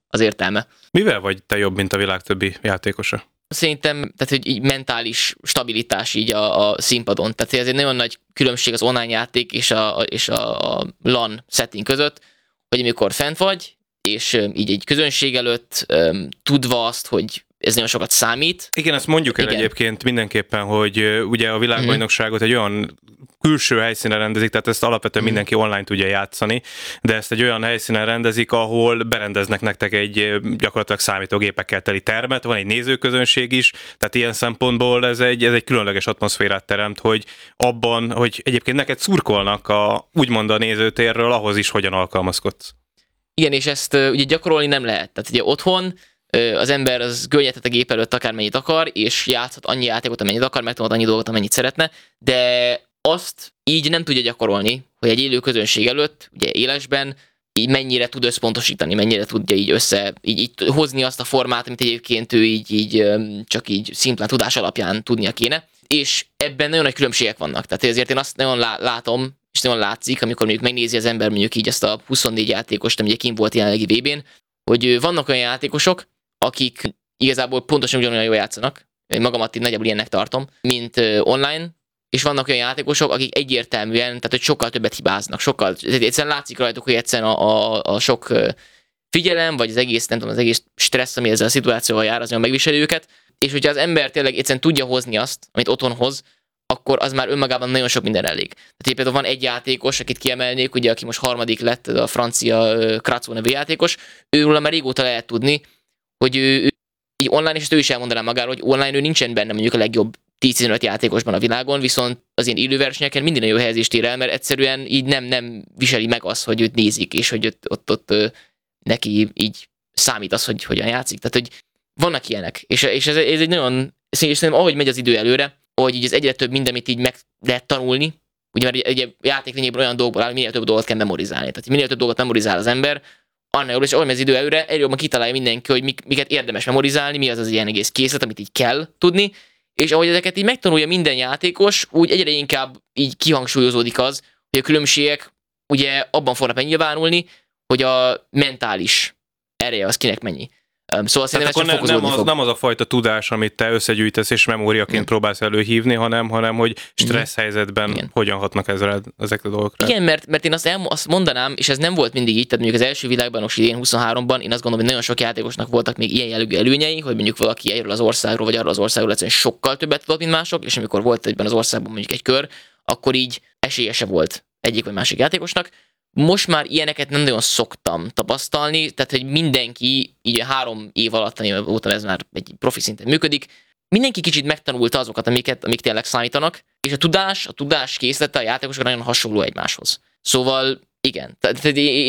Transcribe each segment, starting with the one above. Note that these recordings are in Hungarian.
az értelme. Mivel vagy te jobb, mint a világ többi játékosa? Szerintem, tehát hogy így mentális stabilitás így a színpadon. Tehát ez egy nagyon nagy különbség az online játék és a LAN setting között, hogy amikor fent vagy, és így egy közönség előtt tudva azt, hogy ez nagyon sokat számít. Igen, ezt mondjuk el egyébként mindenképpen, hogy ugye a világbajnokságot egy olyan külső helyszínen rendezik, tehát ezt alapvetően mindenki online tudja játszani, de ezt egy olyan helyszínen rendezik, ahol berendeznek nektek egy gyakorlatilag számítógépekkel teli termet, van egy nézőközönség is, tehát ilyen szempontból ez egy különleges atmoszférát teremt, hogy abban, hogy egyébként neked szurkolnak úgymond a nézőtérről, ahhoz is hogyan alkalmazkodsz. Igen, és ezt ugye gyakorolni nem lehet. Tehát ugye otthon az ember az görnyedhet a gép előtt akármennyit akar, és játszhat annyi játékot, amennyit akar, megtanulhat annyi dolgot, amennyit szeretne, de azt így nem tudja gyakorolni, hogy egy élő közönség előtt, ugye élesben, így mennyire tud összpontosítani, mennyire tudja így hozni azt a formát, amit egyébként ő így csak így szimplán tudás alapján tudnia kéne. És ebben nagyon nagy különbségek vannak. Tehát ezért én azt nagyon látom, és nagyon látszik, amikor mondjuk megnézi az ember mondjuk így ezt a 24 játékost, ami ugye kint volt jelenlegi VB-n, hogy vannak olyan játékosok, akik igazából pontosan ugyanolyan jól játszanak, én magamat így nagyjából ilyennek tartom, mint online, és vannak olyan játékosok, akik egyértelműen, tehát hogy sokkal többet hibáznak, egyszerűen látszik rajtuk, hogy egyszerűen a sok figyelem, vagy az egész, nem tudom, az egész stressz, ami ezzel a szituációval jár, az nagyon megviseli őket, és hogyha az ember tényleg egyszerűen tudja hozni azt, amit otthon hoz, akkor az már önmagában nagyon sok minden elég. Tehát például van egy játékos, akit kiemelnék, ugye, aki most harmadik lett, a francia Kratzo nevű játékos, őről már régóta lehet tudni, hogy ő így online, és ezt ő is elmondaná magáról, hogy online ő nincsen benne mondjuk a legjobb 10-15 játékosban a világon, viszont az ilyen élő versenyeken minden jó helyezést ér el, mert egyszerűen így nem viseli meg azt, hogy őt nézik, és hogy ott neki így számít az, hogy hogyan játszik. Tehát, hogy vannak ilyenek, és ez egy nagyon, és szerintem ahogy megy az idő előre, hogy így az egyre több minden, amit így meg lehet tanulni, ugye mert egy játék lényegében olyan dolgokból áll, minél több dolgot kell memorizálni. Tehát minél több dolgot memorizál az ember, annál jobb, és ahogy megy az idő előre, egyre jobban kitalálja mindenki, hogy miket érdemes memorizálni, mi az ilyen egész készlet, amit így kell tudni, és ahogy ezeket így megtanulja minden játékos, úgy egyre inkább így kihangsúlyozódik az, hogy a különbségek ugye abban fognak megnyilvánulni, hogy a mentális ereje az kinek mennyi. Szóval szerintem nem az a fajta tudás, amit te összegyűjtesz és memóriaként próbálsz előhívni, hanem hogy stressz helyzetben hogyan hatnak ezek a dolgokra. Igen, mert én azt mondanám, és ez nem volt mindig így, tehát mondjuk az első világbajnokság idén 23-ban, én azt gondolom, hogy nagyon sok játékosnak voltak még ilyen jellegű előnyei, hogy mondjuk valaki erről az országról vagy arról az országról egyszerűen sokkal többet tudott, mint mások, és amikor volt egyben az országban mondjuk egy kör, akkor így esélyese volt egyik vagy másik játékosnak. Most már ilyeneket nem nagyon szoktam tapasztalni, tehát hogy mindenki így 3 év alatt, amióta ez már egy profi szinten működik, mindenki kicsit megtanulta azokat, amik tényleg számítanak, és a tudás készlete a játékosok nagyon hasonló egymáshoz. Szóval igen, tehát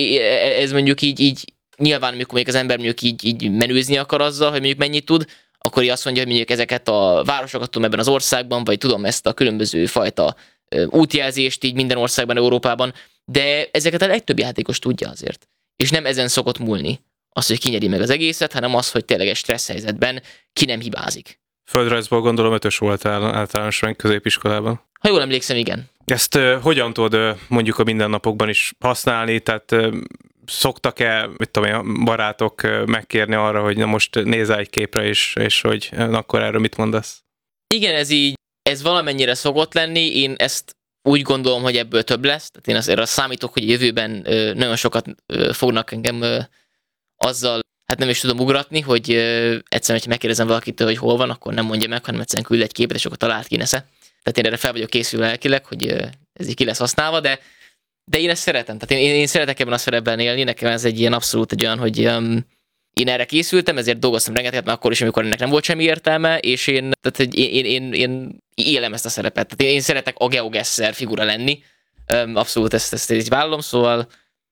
ez mondjuk így nyilván, amikor még az ember mondjuk így menőzni akar azzal, hogy mondjuk mennyit tud, akkor azt mondja, hogy mondjuk ezeket a városokat tudom ebben az országban, vagy tudom ezt a különböző fajta útjelzést így minden országban, Európában, de ezeket a legtöbb játékos tudja azért. És nem ezen szokott múlni az, hogy kinyeri meg az egészet, hanem az, hogy tényleg egy stressz helyzetben ki nem hibázik. Földrajzból gondolom 5-ös voltál általánosan középiskolában. Ha jól emlékszem, igen. Ezt hogyan tudod mondjuk a mindennapokban is használni? Tehát szoktak-e, barátok megkérni arra, hogy na most nézz egy képre, és hogy akkor erről mit mondasz? Igen, ez valamennyire szokott lenni, én ezt úgy gondolom, hogy ebből több lesz, tehát én erre számítok, hogy jövőben nagyon sokat fognak engem azzal, hát nem is tudom ugratni, hogy egyszerűen, hogyha megkérdezem valakitől, hogy hol van, akkor nem mondja meg, hanem egyszerűen küld egy képet, és akkor talált ki nesze. Tehát én erre fel vagyok készülve lelkileg, hogy ez így ki lesz használva, de én ezt szeretem. Tehát én szeretek ebben a szerepben élni, nekem ez egy ilyen abszolút egy olyan, hogy én erre készültem, ezért dolgoztam rengeteget, mert akkor is, amikor ennek nem volt semmi értelme, és én élem ezt a szerepet. Tehát én szeretek a geogesser figura lenni, abszolút ezt így vállalom, szóval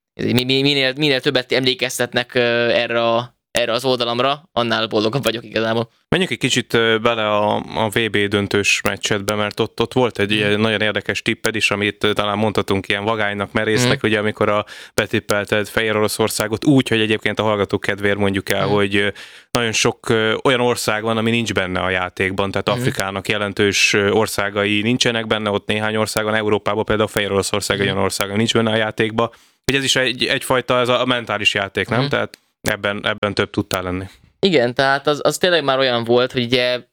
minél többet emlékeztetnek erre az oldalamra, annál boldogabb vagyok igazából. Menjünk egy kicsit bele a VB döntős meccsetbe, mert ott volt egy ilyen nagyon érdekes tipped is, amit talán mondhatunk ilyen vagánynak, merésznek, ugye amikor betippelted Fehér Oroszországot úgy, hogy egyébként a hallgatók kedvéért mondjuk el, hogy nagyon sok olyan ország van, ami nincs benne a játékban, tehát Afrikának jelentős országai nincsenek benne, ott néhány országon, Európában például Fehér Oroszország olyan ország, nincs benne a játékban, hogy ez is egyfajta ez a mentális játék, nem? Tehát ebben több tudtál lenni. Igen, tehát az tényleg már olyan volt, hogy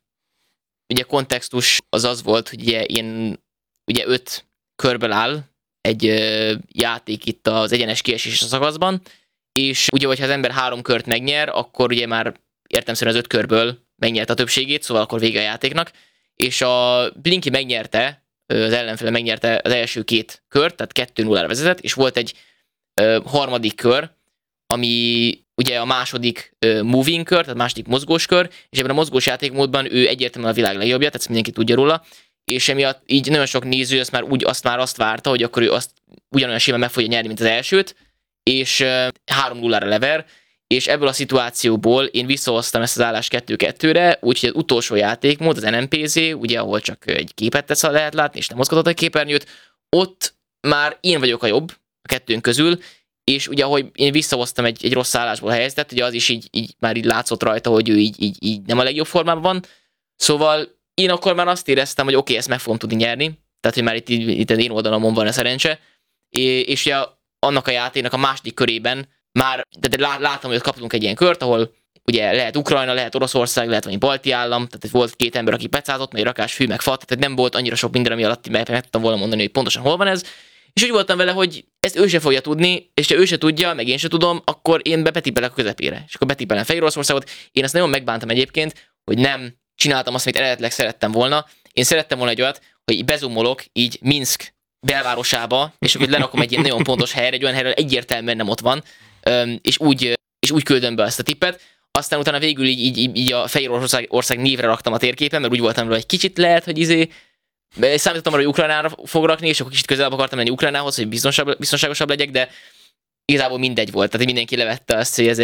ugye kontextus az volt, hogy ugye 5 körből áll egy játék itt az egyenes kiesés szakaszban, és ugye, hogyha az ember 3 kört megnyer, akkor ugye már értelemszerűen az 5 körből megnyerte a többségét, szóval akkor vége a játéknak, és a Blinky megnyerte, az ellenfele megnyerte az első 2 kört, tehát 2-0-ra vezetett, és volt egy harmadik kör, ami ugye a második moving kör, tehát második mozgós kör, és ebben a mozgós játékmódban ő egyértelműen a világ legjobbja, tehát mindenki tudja róla, és emiatt így nagyon sok néző azt várta, hogy akkor ő azt ugyanolyan simán meg fogja nyerni, mint az elsőt, és 3-0-ra lever, és ebből a szituációból én visszahoztam ezt az állást 2-2-re, úgyhogy az utolsó játékmód, az NMPZ, ugye ahol csak egy képet lehet látni, és nem mozgatod a képernyőt, ott már én vagyok a jobb a kettőnk közül, és ugye ahogy én visszahoztam egy rossz állásból helyeztet, ugye az is így már így látszott rajta, hogy ő így nem a legjobb formában van, szóval én akkor már azt éreztem, hogy oké, ezt meg fogom tudni nyerni, tehát hogy már itt én oldalamon van a szerencse, és ugye annak a játéknak a második körében már láttam, hogy ott kaptunk egy ilyen kört, ahol ugye lehet Ukrajna, lehet Oroszország, lehet valami balti állam, tehát volt 2 ember, aki pecázott, meg egy rakás fű, meg fa, tehát nem volt annyira sok minden, ami alatt meg tudtam volna mondani, hogy pontosan hol van ez, és úgy voltam vele, hogy ezt ő se fogja tudni, és ha ő se tudja, meg én se tudom, akkor én betipelek a közepére. És akkor betipelem Fehér Oroszországot. Én ezt nagyon megbántam egyébként, hogy nem csináltam azt, amit eredetileg szerettem volna. Én szerettem volna egy olyat, hogy bezumolok így Minszk belvárosába, és akkor lerakom egy ilyen nagyon pontos helyre, egy olyan helyre, egyértelműen nem ott van, és úgy küldöm be ezt a tippet. Aztán utána végül így a Fehér Oroszország névre raktam a térképen, mert úgy voltam vele, hogy kicsit lehet, hogy számítottam arra, hogy Ukrajnára fog rakni, és akkor kicsit közelebb akartam menni Ukrajnához, hogy biztonságosabb legyek, de igazából mindegy volt. Tehát mindenki levette azt, hogy ez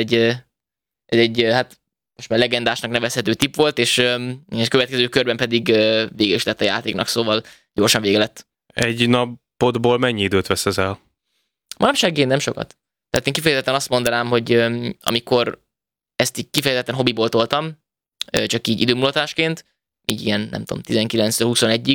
egy hát most már legendásnak nevezhető tipp volt, és a következő körben pedig vége is lett a játéknak, szóval gyorsan vége lett. Egy napodból mennyi időt vesz el? Manapság nem sokat. Tehát én kifejezetten azt mondanám, hogy amikor ezt így kifejezetten hobbiból toltam, csak így időmulatásként, így ilyen, nem tudom, 19-21-ig,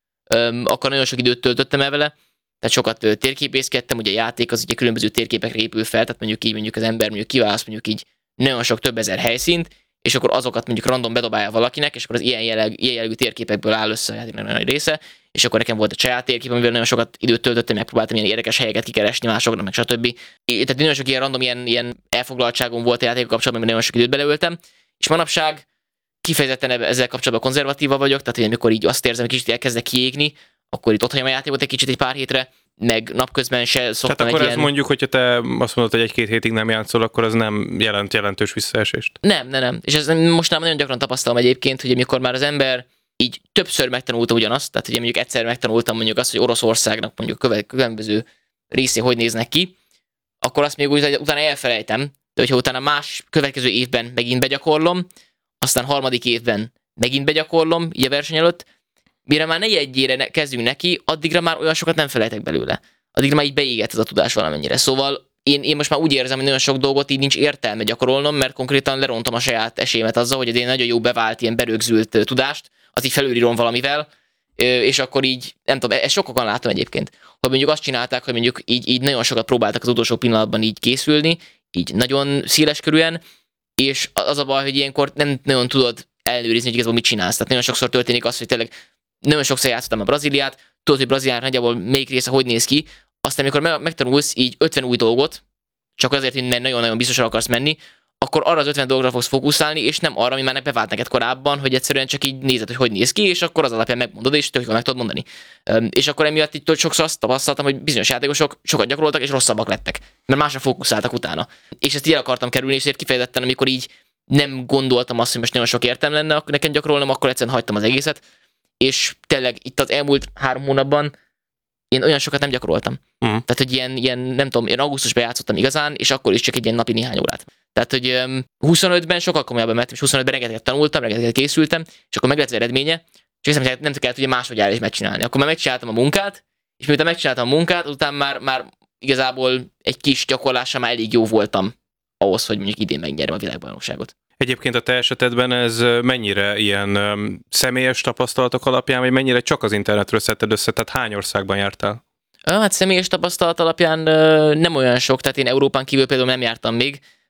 akkor nagyon sok időt töltöttem el vele, tehát sokat térképészkedtem, ugye a játék az ugye különböző térképekre épül fel, tehát mondjuk az ember kiválaszt mondjuk így nagyon sok több ezer helyszínt, és akkor azokat mondjuk random bedobálja valakinek, és akkor az ilyen jellegű térképekből áll össze a játéknak nagy része, és akkor nekem volt a saját térkép, amivel nagyon sokat időt töltöttem, megpróbáltam ilyen érdekes helyeket kikeresni másoknak, meg stb. Tehát nagyon sok ilyen random ilyen elfoglaltságom volt a játékkal kapcsolatban, mert nagyon sok időt beleöltem, és manapság kifejezetten ezzel kapcsolatban konzervatíva vagyok, tehát hogy amikor így azt érzem, hogy kicsit elkezdek kiégni, akkor itt otthagyom a játékot egy kicsit egy pár hétre, meg napközben se szoktam tehát akkor ez mondjuk, hogyha te azt mondod, hogy 1-2 hétig nem játszol, akkor az nem jelent jelentős visszaesést. Nem. És ez mostanában nagyon gyakran tapasztalom egyébként, hogy amikor már az ember így többször megtanulta ugyanazt, tehát ugye mondjuk egyszer megtanultam mondjuk azt, hogy Oroszországnak mondjuk különböző részé hogy néznek ki, akkor azt még utána elfelejtem, de hogyha utána más következő évben megint begyakorlom, aztán harmadik évben megint begyakorlom, így a verseny előtt, mire már negyedjére kezdünk neki, addigra már olyan sokat nem felejtek belőle. Addigra már így beégett ez a tudás valamennyire. Szóval én most már úgy érzem, hogy nagyon sok dolgot így nincs értelme gyakorolnom, mert konkrétan lerontom a saját esélyemet azzal, hogy egy nagyon jó bevált, ilyen berögzült tudást, az így felülírom valamivel, és akkor így, nem tudom, ezt sokakon látom egyébként, hogy mondjuk azt csinálták, hogy mondjuk így nagyon sokat próbáltak az utolsó pillanatban így készülni, így nagyon széleskörűen, és az a baj, hogy ilyenkor nem nagyon tudod ellenőrizni, hogy igazából mit csinálsz. Tehát nagyon sokszor történik az, hogy tényleg nagyon sokszor játszottam a Brazíliát, tudod, hogy Brazíliának nagyjából melyik része hogy néz ki, aztán amikor megtanulsz így 50 új dolgot, csak azért, hogy nagyon-nagyon biztosan akarsz menni, akkor arra az 50 dolgra fogsz fókuszálni, és nem arra, ami már bevált neked korábban, hogy egyszerűen csak így nézed, hogy néz ki, és akkor az alapján megmondod, és tök jól meg tudod mondani. És akkor emiatt így sokszor azt tapasztaltam, hogy bizonyos játékosok sokat gyakoroltak, és rosszabbak lettek, mert másra fókuszáltak utána. És ezt így el akartam kerülni, és ezért kifejezetten, amikor így nem gondoltam azt, hogy most nagyon sok értelme lenne nekem gyakorolnom, akkor egyszerűen hagytam az egészet, és tényleg itt az elmúlt 3 hónapban én olyan sokat nem gyakoroltam. Tehát, hogy ilyen, nem tudom, én augusztusban játszottam igazán, és akkor is csak egy ilyen napi néhány órát. Tehát, hogy 25-ben sokkal komolyabban mentem, és 25-ben rengeteget tanultam, rengeteget készültem, és akkor meg lett az eredménye, és hiszem, hogy nem kellett ugye máshogy is megcsinálni. Akkor már megcsináltam a munkát, és miután megcsináltam a munkát, utána már igazából egy kis gyakorlással már elég jó voltam ahhoz, hogy mondjuk idén megnyerjem a világbajnokságot. Egyébként a te esetedben ez mennyire ilyen személyes tapasztalatok alapján, vagy mennyire csak az internetről szedted össze, tehát hány országban jártál? Hát személyes tapasztalat alapján nem olyan sok, tehát én Európán kívül például nem jártam még,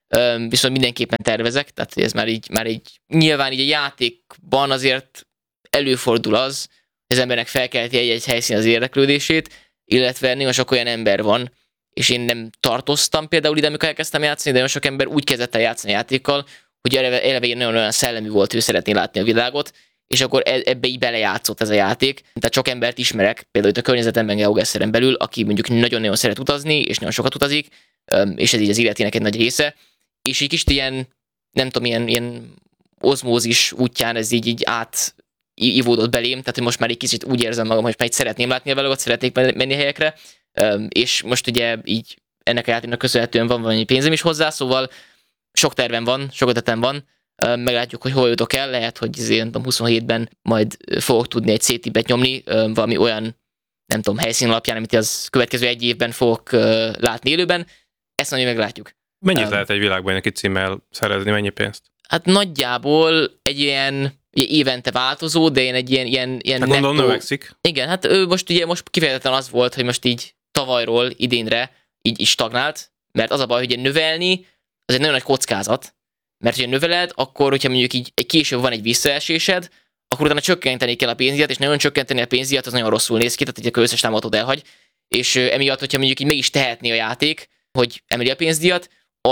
viszont mindenképpen tervezek, tehát ez már így nyilván így a játékban azért előfordul az, hogy az embernek felkelti egy helyszín az érdeklődését, illetve nagyon sok olyan ember van, és én nem tartoztam például ide, amikor elkezdtem játszani, de nagyon sok ember úgy kezdett el játszani játékkal, hogy eleve nagyon olyan szellemű volt, ő szeretné látni a világot, és akkor ebbe így belejátszott ez a játék. Tehát sok embert ismerek, például itt a környezetemben GeoGuessr-en belül, aki mondjuk nagyon-nagyon szeret utazni, és nagyon sokat utazik, és ez így az életének egy nagy része, és egy kicsit ilyen, nem tudom, ilyen ozmózis útján ez így átivódott belém, tehát hogy most már egy kicsit úgy érzem magam, hogy már szeretném látni a világot, szeretnék menni helyekre, és most ugye így ennek a játéknak köszönhetően van valami pénzem is hozzá, szóval sok tervem van, sok ötletem van, meglátjuk, hogy hol jutok el, lehet, hogy 27-ben majd fogok tudni egy C-tipet nyomni, valami olyan, nem tudom, helyszín alapján, amit az következő egy évben fogok látni élőben, ezt majd meglátjuk. Mennyit lehet egy világbajnoki címmel szerezni, mennyi pénzt? Hát nagyjából egy ilyen évente változó, de én egy ilyen hát gondolom növekszik. Igen, hát most kifejezetten az volt, hogy most így tavalyról idénre így stagnált, mert az a baj, hogy növelni, az egy nagyon nagy kockázat, mert hogyha növeled, akkor, hogyha mondjuk így később van egy visszaesésed, akkor utána csökkenteni kell a pénzdíjat, és nagyon csökkenteni a pénzdíjat, az nagyon rosszul néz ki, tehát hogy a összes támogatót elhagy, és emiatt, hogyha mondjuk így meg is tehetné a játék, hogy emeli a pénzdíjat,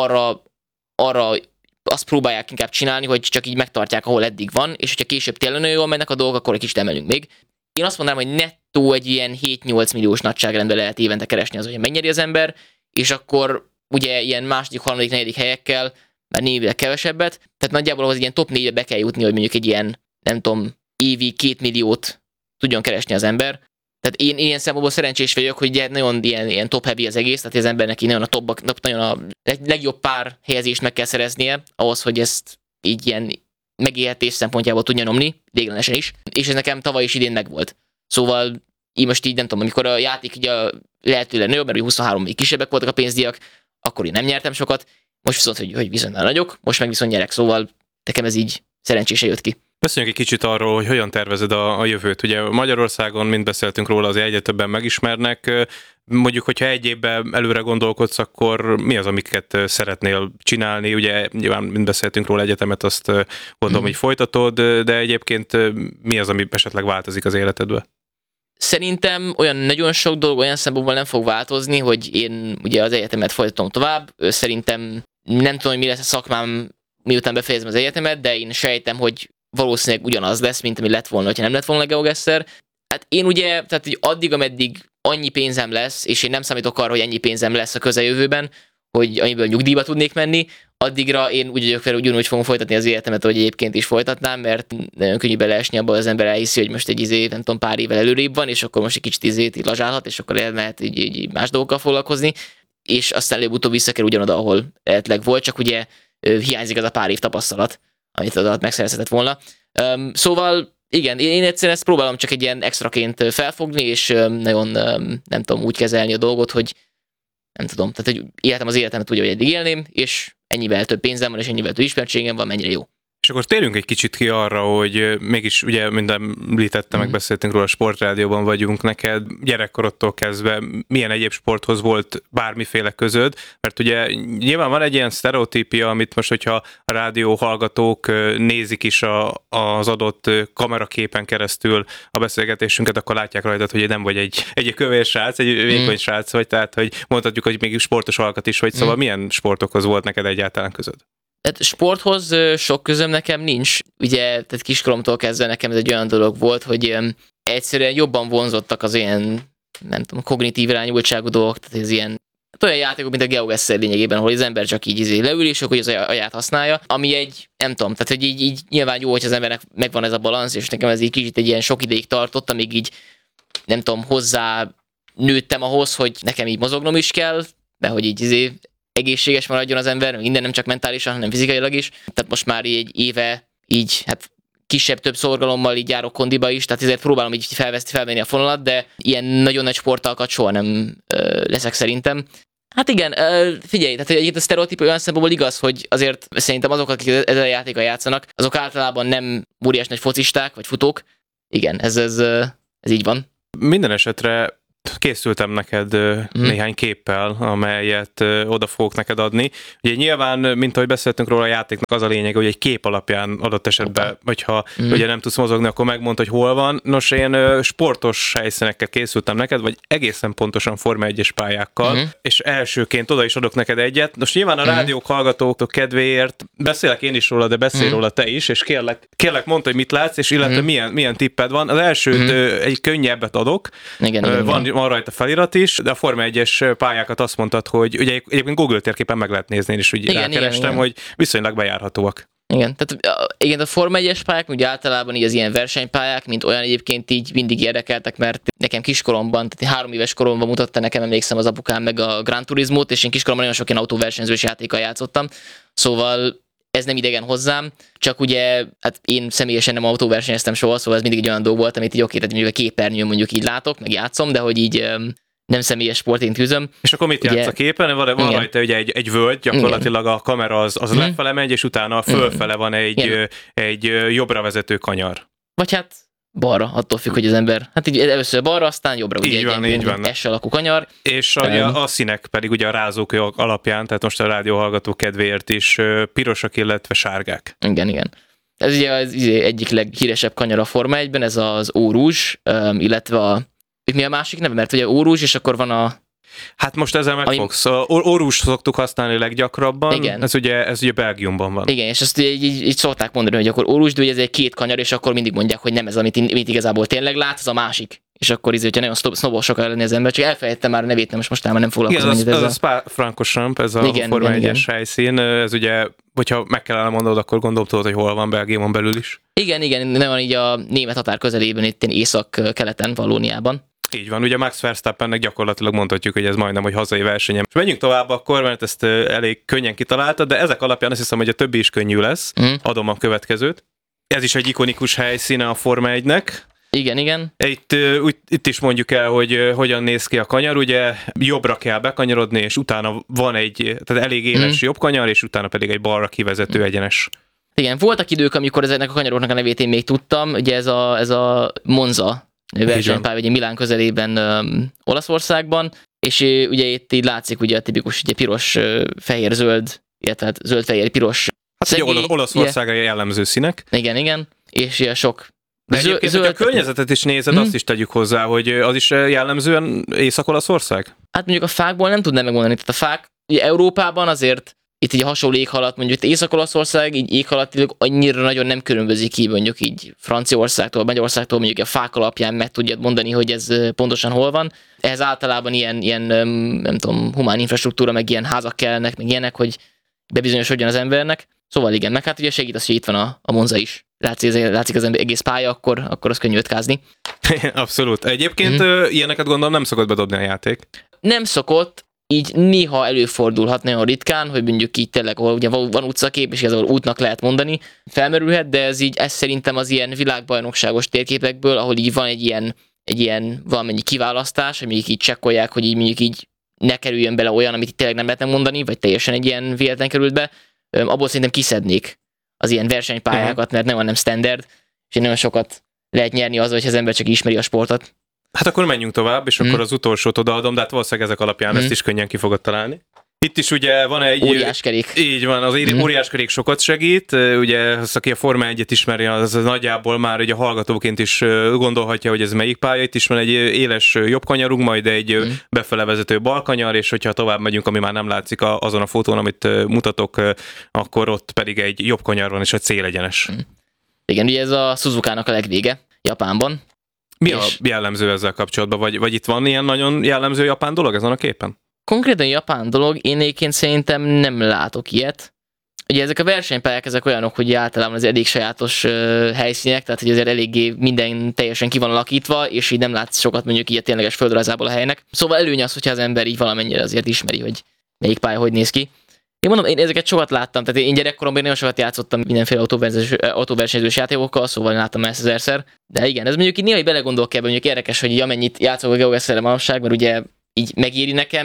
arra azt próbálják inkább csinálni, hogy csak így megtartják, ahol eddig van, és hogyha később tényleg nagyon jól mennek a dolgok, akkor egy kicsit emelünk még. Én azt mondanám, hogy nettó egy ilyen 7-8 milliós nagyságrendben lehet évente keresni az, hogy megnyeri az ember, és akkor ugye ilyen második, harmadik, negyedik helyekkel már némileg kevesebbet, tehát nagyjából ahhoz egy ilyen top 4-be be kell jutni, hogy mondjuk egy ilyen, nem tudom, évi 2 milliót tudjon keresni az ember. Tehát én ilyen szempontból szerencsés vagyok, hogy ugye nagyon ilyen top heavy az egész, tehát az embernek így nagyon a legjobb pár helyezést meg kell szereznie, ahhoz, hogy ezt így ilyen megélhetés szempontjából tudja nyomni, véglenesen is, és ez nekem tavaly is idén megvolt. Szóval így most így nem tudom, amikor a játék ugye lehetőleg nagyobb, mert 23 még kisebbek voltak a pénzdíjak, akkor én nem nyertem sokat, most viszont, hogy viszont már nagyok, most meg viszont nyerek, szóval nekem ez így szerencsésen jött ki. Beszéljünk egy kicsit arról, hogy hogyan tervezed a jövőt. Ugye Magyarországon, mint beszéltünk róla, azért egyre többen megismernek. Mondjuk, hogyha egy évben előre gondolkodsz, akkor mi az, amiket szeretnél csinálni? Ugye nyilván, mint beszéltünk róla, egyetemet, azt gondolom, hogy folytatod, de egyébként mi az, ami esetleg változik az életedben? Szerintem olyan nagyon sok dolog olyan szempontból nem fog változni, hogy én ugye az egyetemet folytatom tovább. Szerintem nem tudom, hogy mi lesz a szakmám, miután befejezem az egyetemet, de én sejtem, hogy valószínűleg ugyanaz lesz, mint ami lett volna, ha nem lett volna a GeoGuessr. Hát én ugye, tehát hogy addig, ameddig annyi pénzem lesz, és én nem számítok arra, hogy ennyi pénzem lesz a közeljövőben, hogy amiből nyugdíjba tudnék menni, addigra én úgy vagyok fel, ugyanúgy fogom folytatni az életemet, hogy egyébként is folytatnám, mert nagyon könnyű beleesni abban, az ember elhiszi, hogy most egy nem tudom, pár évvel előrébb van, és akkor most egy kicsit így lazsálhat, és akkor elmehet így más dolgokkal foglalkozni, és aztán előbb-utóbb visszakerül ugyanoda, ahol eredetileg volt, csak ugye hiányzik az a pár év tapasztalat, amit az alatt megszerezhetett volna. Szóval igen, én egyszerűen ezt próbálom csak egy ilyen extraként felfogni, és nagyon nem tudom úgy kezelni a dolgot, hogy nem tudom, tehát hogy éltem az életemet úgy, hogy eddig élném, és ennyivel több pénzem van, és ennyivel több ismertségem van, mennyire jó. És akkor térjünk egy kicsit ki arra, hogy mégis ugye minden említettem, megbeszéltünk róla, a sportrádióban vagyunk, neked gyerekkorodtól kezdve milyen egyéb sporthoz volt bármiféle közöd, mert ugye nyilván van egy ilyen sztereotípia, amit most, hogyha a rádió hallgatók nézik is az adott kameraképen keresztül a beszélgetésünket, akkor látják rajtad, hogy nem vagy egy kövér srác, egy vékony srác vagy, tehát hogy mondhatjuk, hogy még sportos alkat is vagy, szóval milyen sportokhoz volt neked egyáltalán közöd? Tehát sporthoz sok közöm nekem nincs. Ugye, tehát kiskoromtól kezdve nekem ez egy olyan dolog volt, hogy egyszerűen jobban vonzottak az ilyen, nem tudom, kognitív irányultságú dolgok, tehát ez ilyen olyan játékok, mint a GeoGuessr lényegében, ahol az ember csak így leül, és akkor az agyát használja, ami egy, nem tudom, tehát hogy így nyilván jó, hogy az embernek megvan ez a balansz, és nekem ez így kicsit egy ilyen sok ideig tartott, amíg így, nem tudom, hozzá nőttem ahhoz, hogy nekem így mozognom is kell, de hogy így egészséges maradjon az ember, minden nem csak mentálisan, hanem fizikailag is. Tehát most már egy éve így, hát kisebb-több szorgalommal így járok kondiba is, tehát ezért próbálom így felvenni a fonalat, de ilyen nagyon nagy sportalkat soha nem leszek szerintem. Hát igen, figyelj, tehát egy a sztereotíp olyan szempontból igaz, hogy azért szerintem azok, akik ezzel a játékkal játszanak, azok általában nem óriás nagy focisták vagy futók. Igen, ez így van. Minden esetre Készültem neked néhány képpel, amelyet oda fogok neked adni. Ugye nyilván, mint ahogy beszéltünk róla, a játéknak az a lényege, hogy egy kép alapján adott esetben, hogyha ugye nem tudsz mozogni, akkor megmond, hogy hol van. Nos, én sportos helyszínekkel készültem neked, vagy egészen pontosan Forma 1-es pályákkal, és elsőként oda is adok neked egyet. Most nyilván a rádiók hallgatók kedvéért beszélek én is róla, de beszélj róla te is, és kérlek mondd, hogy mit látsz, és illetve milyen tipped van. Az elsőt egy könnyebbet adok. Igen. Van rajta felirat is, de a Forma 1-es pályákat azt mondtad, hogy ugye egyébként Google térképen meg lehet nézni, és úgy rákerestem, hogy viszonylag bejárhatóak. Igen, tehát igen, a Forma 1-es pályák, ugye általában így az ilyen versenypályák, mint olyan egyébként így mindig érdekeltek, mert nekem kiskoromban, tehát 3 éves koromban mutatta nekem, emlékszem az apukám meg a Gran Turismót, és én kiskoromban nagyon sok ilyen autóversenyzős játékkal játszottam, szóval ez nem idegen hozzám, csak ugye hát én személyesen nem autóversenyeztem soha, szóval ez mindig egy olyan dolog volt, amit így oké, tehát mondjuk a képernyőn mondjuk így látok, meg játszom, de hogy így nem személyes sportként tűzöm. És akkor mit játsz a képen? Van rajta ugye egy völgy, gyakorlatilag a kamera az lefele megy, és utána fölfele van egy jobbra vezető kanyar. Vagy hát balra, attól függ, hogy az ember, hát így először balra, aztán jobbra, ugye így van. S alakú kanyar. És a színek pedig ugye a rázók alapján, tehát most a rádióhallgató kedvéért is pirosak, illetve sárgák. Igen. Ez ugye az egyik leghíresebb kanyar a Forma 1-ben, ez az Eau Rouge, illetve mi a másik neve? Mert ugye Eau Rouge, és akkor van a... Hát most ezzel megfogsz. Eau Rouge szoktuk használni leggyakrabban. Igen. Ez ugye Belgiumban van. Igen, és ezt így szokták mondani, hogy akkor Eau Rouge, de ugye ez egy 2 kanyar, és akkor mindig mondják, hogy nem ez, amit igazából tényleg látsz, az a másik. És akkor hogyha nagyon sznobosok lenni az ember, csak elfelejtettem már a nevét, nem most már nem foglalkozom ennyit ezzel. Ez a Spa-Francorchamps, ez a Forma 1-es helyszín, ez ugye, hogyha meg kellene mondanod, akkor gondolom tudod, hogy hol van Belgiumon belül is. Igen, nem van így a német határ közelében, itt észak-keleten, Vallóniában. Így van, ugye Max Verstappennek gyakorlatilag mondhatjuk, hogy ez majdnem, hogy hazai versenyem. Menjünk tovább akkor, mert ezt elég könnyen kitaláltad, de ezek alapján azt hiszem, hogy a többi is könnyű lesz. Adom a következőt. Ez is egy ikonikus helyszíne a Forma 1-nek. Igen. Itt is mondjuk el, hogy hogyan néz ki a kanyar, ugye jobbra kell bekanyarodni, és utána van tehát elég éles jobb kanyar, és utána pedig egy balra kivezető egyenes. Igen, voltak idők, amikor ezeknek a kanyaroknak a nevét én még tudtam, ugye ez a Monza versenypálya, ugye Milán közelében Olaszországban, és ugye itt így látszik ugye a tipikus ugye piros, fehér, zöld, illetve zöld-fehér, piros. Hát ugye Olaszországra jellemző színek. Igen, és ilyen sok. De egyébként, hogy a környezetet is nézed, azt is tegyük hozzá, hogy az is jellemzően Észak-Olaszország? Hát mondjuk a fákból nem tudnám megmondani, tehát a fák ugye Európában azért itt egy hasonló éghalat, mondjuk Észak-Olaszország így éghalatilag annyira nagyon nem különbözik ki, mondjuk így Franciaországtól, Magyarországtól, mondjuk a fák alapján meg tudjad mondani, hogy ez pontosan hol van. Ehhez általában ilyen nem tudom, humán infrastruktúra, meg ilyen házak kellnek, meg ilyenek, hogy bebizonyosodjon az embernek. Szóval igen, meg hát ugye segít az, hogy itt van a Monza is. Látszik az egész pálya, akkor az könnyű ötkázni. Abszolút. Egyébként ilyeneket gondolom nem szokott bedobni a játék. Nem szokott, így néha előfordulhat nagyon ritkán, hogy mondjuk így tényleg, ahol ugye van utcakép, és ahol útnak lehet mondani, felmerülhet, de ez szerintem az ilyen világbajnokságos térképekből, ahol így van egy ilyen valamennyi kiválasztás, hogy mondjuk így csekkolják, hogy így mondjuk így ne kerüljön bele olyan, amit itt tényleg nem lehetne mondani, vagy teljesen egy ilyen véletlen került be, abból szerintem kiszednék az ilyen versenypályákat, mert nem standard, és nagyon sokat lehet nyerni azzal, hogy az ember csak ismeri a sportot. Hát akkor menjünk tovább, és akkor az utolsót odaadom, de hát valószínűleg ezek alapján ezt is könnyen ki fogod találni. Itt is ugye van egy... Óriáskerék. Így van, az óriáskerék sokat segít. Ugye, az, aki a Forma 1-et ismeri, az nagyjából már ugye hallgatóként is gondolhatja, hogy ez melyik pálya. Itt is van egy éles jobb kanyarunk, majd egy befele vezető bal kanyar, és hogyha tovább megyünk, ami már nem látszik azon a fotón, amit mutatok, akkor ott pedig egy jobb kanyar van, és egy célegyenes. Igen, ugye ez a Suzukának a legvége Japánban. Mi a jellemző ezzel kapcsolatban? Vagy itt van ilyen nagyon jellemző japán dolog ezen a képen? Konkrétan japán dolog, én egyébként szerintem nem látok ilyet. Ugye ezek a versenypályák, ezek olyanok, hogy általában az elég sajátos helyszínek, tehát hogy azért eléggé minden teljesen ki van alakítva, és így nem látsz sokat mondjuk így a tényleges földrajzából a helynek. Szóval előny az, hogyha az ember így valamennyire azért ismeri, hogy melyik pálya hogy néz ki. Én mondom, én ezeket sokat láttam, tehát én gyerekkoromban nagyon sokat játszottam mindenféle autóversenyzős játékokkal, szóval láttam ezt ezerszer. De igen, ez mondjuk így néha belegondolok ebben, mondjuk érdekes, hogy amennyit játszok a GeoGuessr manapság, mert ugye így megéri nekem, és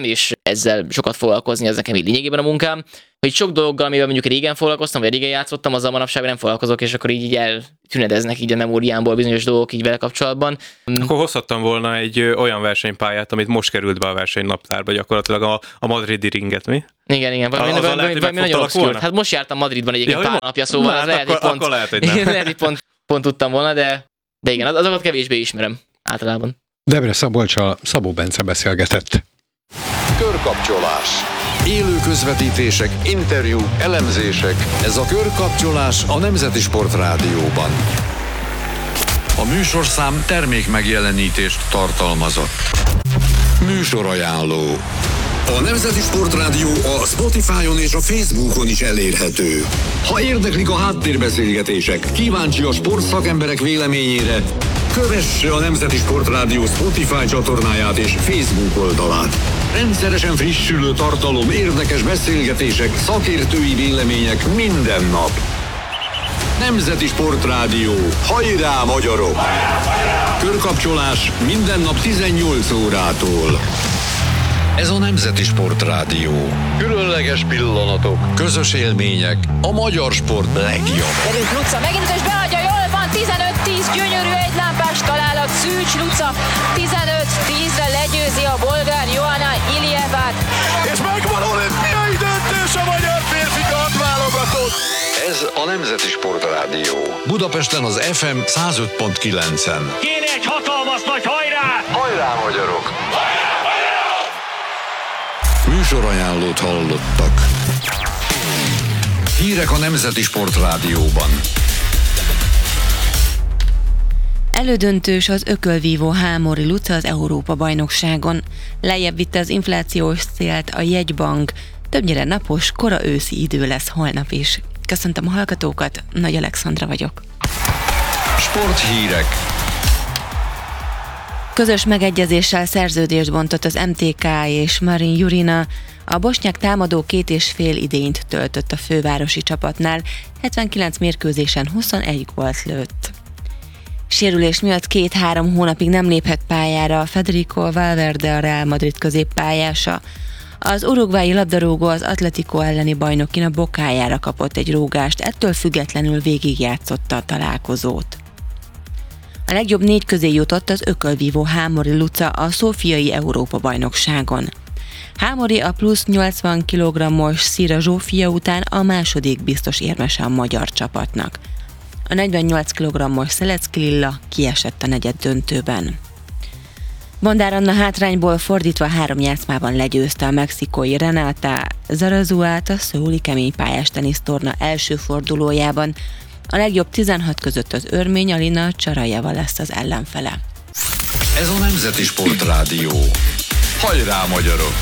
ezzel sokat foglalkozni, ez nekem így lényegében a munkám. Hogy sok dologgal, amivel mondjuk régen foglalkoztam, vagy régen játszottam, azzal manapság nem foglalkozok, és akkor így eltünedeznek így a memóriámból bizonyos dolgok így vele kapcsolatban. Akkor hozhattam volna egy olyan versenypályát, amit most került be a versenynaptárba, gyakorlatilag a madridi ringet, mi? Igen, valami nagyon obszkúr. Hát most jártam Madridban egyébként pár napja, szóval az lehet, hogy pont tudtam volna, de igen, azokat kevésbé ismerem általában. Debre Szabolccsal Szabó Bence beszélgetett. Körkapcsolás. Élő közvetítések, interjúk, elemzések. Ez a Körkapcsolás a Nemzeti Sport Rádióban. A műsorszám termékmegjelenítést tartalmazott. Műsorajánló. A Nemzeti Sport Rádió a Spotify-on és a Facebookon is elérhető. Ha érdeklik a háttérbeszélgetések, kíváncsi a sportszakemberek véleményére, kövesse a Nemzeti Sport Rádió Spotify csatornáját és Facebook oldalát. Rendszeresen frissülő tartalom, érdekes beszélgetések, szakértői vélemények minden nap. Nemzeti Sport Rádió. Hajrá, magyarok! Körkapcsolás minden nap 18 órától. Ez a Nemzeti Sport Rádió. Különleges pillanatok, közös élmények, a magyar sport legjobb. Derült Luca, megint és beadja, jól van, 15-10, gyönyörű egylámpás találat, Szűcs Luca, 15-10-re legyőzi a bolgár Johanna Iljevát. És megvan olimpiai döntés a magyar férfi kardválogatott. Ez a Nemzeti Sport Rádió. Budapesten az FM 105.9-en. Kéne egy hatalmas nagy hajrá! Hajrá, magyarok! Műsorajánlót hallottak. Hírek a Nemzeti Sport Rádióban. Elődöntős az ökölvívó Hámori Luca az Európa-bajnokságon. Lejjebb vitte az inflációs célt a jegybank. Többnyire napos, kora őszi idő lesz holnap is. Köszöntöm a hallgatókat, Nagy Alexandra vagyok. Sporthírek. Közös megegyezéssel szerződést bontott az MTK és Marin Jurina. A bosnyák támadó 2,5 idényt töltött a fővárosi csapatnál, 79 mérkőzésen 21 gólt lőtt. Sérülés miatt 2-3 hónapig nem léphet pályára Federico Valverde, a Real Madrid középpályása. Az uruguayi labdarúgó az Atletico elleni bajnokin a bokájára kapott egy rúgást, ettől függetlenül végigjátszotta a találkozót. A legjobb 4 közé jutott az ökölvívó Hámori Luca a szófiai Európa-bajnokságon. Hámori a plusz 80 kg-os Szira Zsófia után a második biztos érmese a magyar csapatnak. A 48 kg-os Szelecki Lilla kiesett a negyeddöntőben. Bandár Anna hátrányból fordítva 3 játszmában legyőzte a mexikói Renata Zarazuát a szöuli keménypályás tenisztorna első fordulójában. A legjobb 16 között az örmény Alina Csarajeva lesz az ellenfele. Ez a Nemzeti Sport Rádió. Hajrá, magyarok!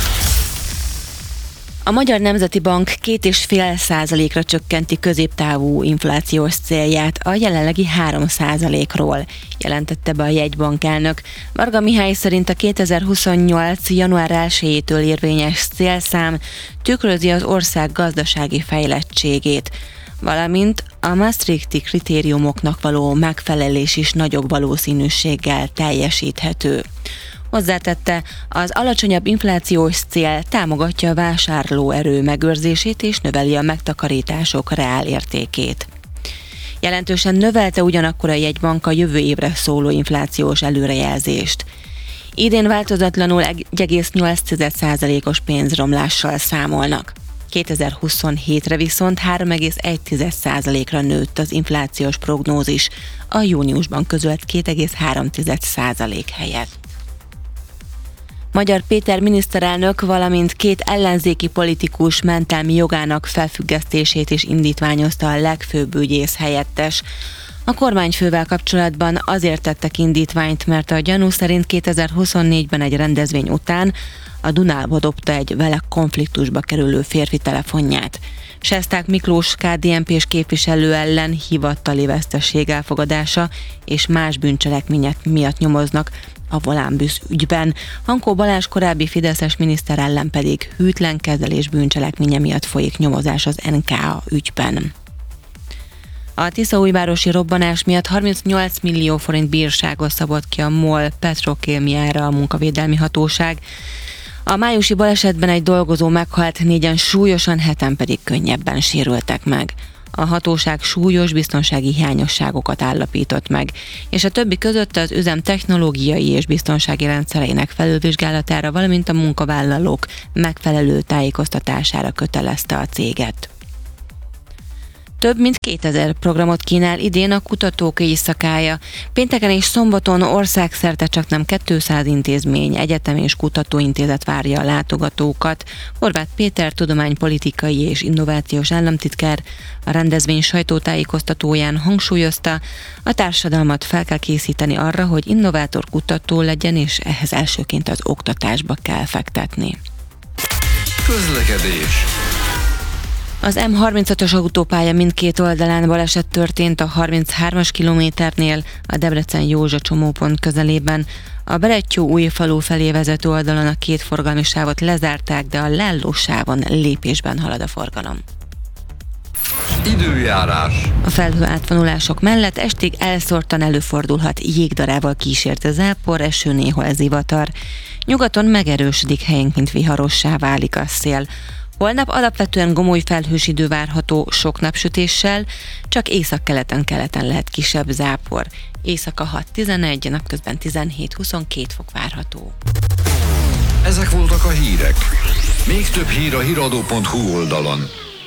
A Magyar Nemzeti Bank 2,5%-ra csökkenti középtávú inflációs célját a jelenlegi 3%-ról, jelentette be a jegybank elnök. Varga Mihály szerint a 2028. január 1-től érvényes célszám tükrözi az ország gazdasági fejlettségét, valamint a Maastrichti kritériumoknak való megfelelés is nagyobb valószínűséggel teljesíthető. Hozzátette, az alacsonyabb inflációs cél támogatja a vásárlóerő megőrzését és növeli a megtakarítások reálértékét. Jelentősen növelte ugyanakkor a jegybank a jövő évre szóló inflációs előrejelzést. Idén változatlanul 1,8%-os pénzromlással számolnak. 2027-re viszont 3,1%-ra nőtt az inflációs prognózis, a júniusban közölt 2,3% helyett. Magyar Péter miniszterelnök, valamint 2 ellenzéki politikus mentelmi jogának felfüggesztését is indítványozta a legfőbb ügyész helyettes. A kormányfővel kapcsolatban azért tettek indítványt, mert a gyanú szerint 2024-ben egy rendezvény után a Dunába dobta egy vele konfliktusba kerülő férfi telefonját. Sesták Miklós KDNP-s képviselő ellen hivatali vesztesség elfogadása és más bűncselekmények miatt nyomoznak a Volánbusz ügyben. Hankó Balázs korábbi fideszes miniszter ellen pedig hűtlen kezelés bűncselekménye miatt folyik nyomozás az NKA ügyben. A tiszaújvárosi robbanás miatt 38 millió forint bírságot szabott ki a MOL Petrokémiára a munkavédelmi hatóság. A májusi balesetben egy dolgozó meghalt, 4-en súlyosan, 7-en pedig könnyebben sérültek meg. A hatóság súlyos biztonsági hiányosságokat állapított meg, és a többi között az üzem technológiai és biztonsági rendszereinek felülvizsgálatára, valamint a munkavállalók megfelelő tájékoztatására kötelezte a céget. Több mint 2000 programot kínál idén a Kutatók Éjszakája. Pénteken és szombaton országszerte csaknem 200 intézmény, egyetem és kutatóintézet várja a látogatókat. Horváth Péter tudománypolitikai és innovációs államtitkár a rendezvény sajtótájékoztatóján hangsúlyozta, a társadalmat fel kell készíteni arra, hogy innovátor kutató legyen, és ehhez elsőként az oktatásba kell fektetni. Közlekedés. Az M35-ös autópálya mindkét oldalán baleset történt a 33-as kilométernél, a Debrecen-Józsa csomópont közelében. A Berettyó-Újfalu felé vezető oldalon a két forgalmi sávot lezárták, de a Lelló sávon lépésben halad a forgalom. Időjárás. A felhő átvonulások mellett estig elszórtan előfordulhat jégdarával kísért zápor, eső, néhol zivatar. Nyugaton megerősödik, helyenként viharossá válik a szél. Holnap alapvetően gomoly felhős idő várható sok napsütéssel, csak északkeleten-keleten lehet kisebb zápor. Éjszaka 6-11, napközben 17-22 fok várható. Ezek voltak a hírek. Még több hír a hiradó.hu oldalon.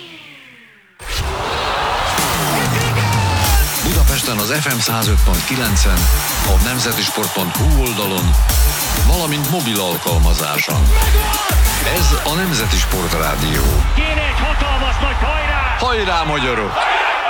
Budapesten az FM 105.9-en, a nemzetisport.hu oldalon, valamint mobil alkalmazáson. Ez a Nemzeti Sport Rádió. Kéne egy hatalmas nagy hajrá! Hajrá, magyarok!